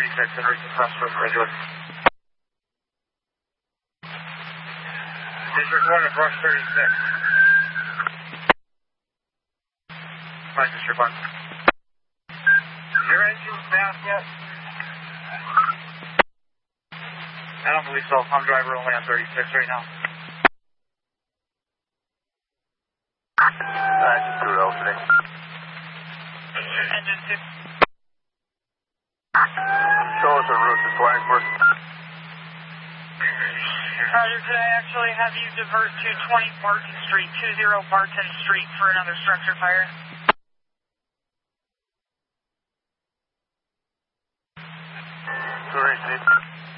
36 and reaching Crossroads Ridgewood. District 1 to Brush 36. Fine, District 1. Is your engine down yet? I don't believe so. I'm driver only on 36 right now. Just through alternate. Engine 6. Show us a route to Swagford. Roger, could I actually have you divert to 20 Barton Street, 20 Barton Street for another structure fire? 2 Steve.